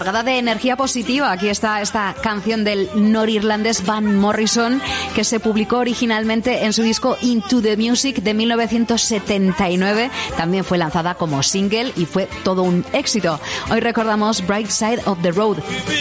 cargada de energía positiva. Aquí está esta canción del norirlandés Van Morrison, que se publicó originalmente en su disco Into the Music de 1979. También fue lanzada como single y fue todo un éxito. Hoy recordamos Bright Side of the Road.